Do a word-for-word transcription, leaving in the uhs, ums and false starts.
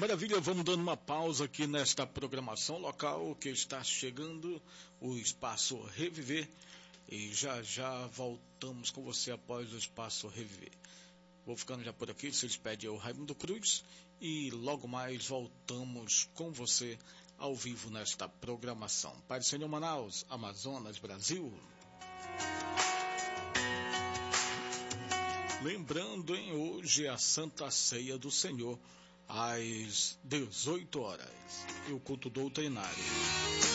Maravilha, vamos dando uma pausa aqui nesta programação local que está chegando, o Espaço Reviver, e já já voltamos com você após o Espaço Reviver. Vou ficando já por aqui, se despede o Raimundo Cruz e logo mais voltamos com você ao vivo nesta programação. Pai do Senhor, Manaus, Amazonas, Brasil. Lembrando, hein, hoje é a Santa Ceia do Senhor, às dezoito horas, e o culto doutrinário.